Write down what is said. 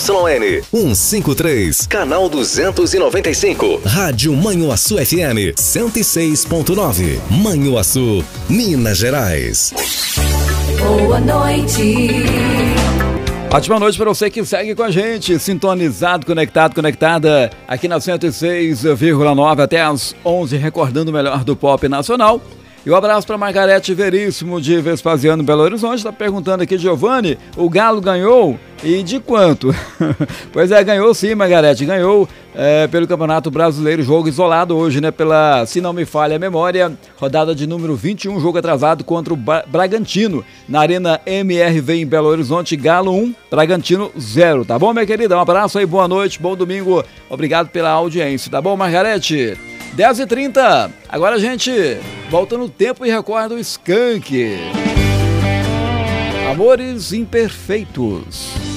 ZYN 153, canal 295. Rádio Manhuaçu FM 106.9. Manhuaçu, Minas Gerais. Boa noite. Ótima noite para você que segue com a gente, sintonizado, conectada aqui na 106,9 até às 11, recordando o melhor do pop nacional. E um abraço para Margarete Veríssimo de Vespasiano, Belo Horizonte. Está perguntando aqui, Giovanni, o Galo ganhou e de quanto? Pois é, ganhou sim, Margarete, ganhou pelo Campeonato Brasileiro, jogo isolado hoje, né? Pela, se não me falha a memória, rodada de número 21, jogo atrasado contra o Bragantino, na Arena MRV em Belo Horizonte. Galo 1, Bragantino 0, tá bom, minha querida? Um abraço aí, boa noite, bom domingo, obrigado pela audiência, tá bom, Margarete? 10h30, agora a gente volta no tempo e recorda o Skank. Amores Imperfeitos.